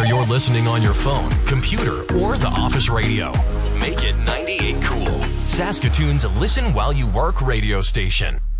Whether you're listening on your phone, computer, or the office radio, make it 98 Cool, Saskatoon's listen while you work radio station.